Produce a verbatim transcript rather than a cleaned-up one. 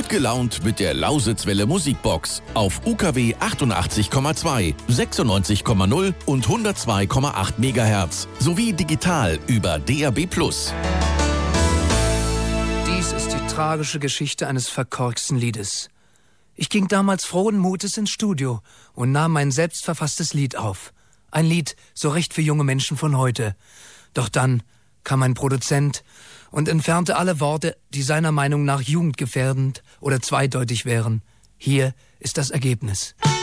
Gut gelaunt mit der Lausitzwelle Musikbox auf U K W achtundachtzig Komma zwei, sechsundneunzig Komma null und hundertzwei Komma acht Megahertz sowie digital über D A B plus. Dies ist die tragische Geschichte eines verkorksten Liedes. Ich ging damals frohen Mutes ins Studio und nahm mein selbstverfasstes Lied auf. Ein Lied so recht für junge Menschen von heute. Doch dann kam ein Produzent und entfernte alle Worte, die seiner Meinung nach jugendgefährdend oder zweideutig wären. Hier ist das Ergebnis.